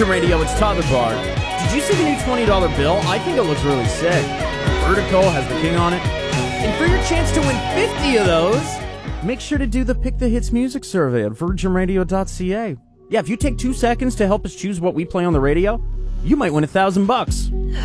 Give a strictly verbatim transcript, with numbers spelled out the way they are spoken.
Virgin Radio, it's Toddler Bar. Did you see the new twenty dollar bill? I think it looks really sick. Vertical, has the king on it. And for your chance to win fifty of those, make sure to do the Pick the Hits music survey at virgin radio dot c a. Yeah, if you take two seconds to help us choose what we play on the radio, you might win a thousand bucks.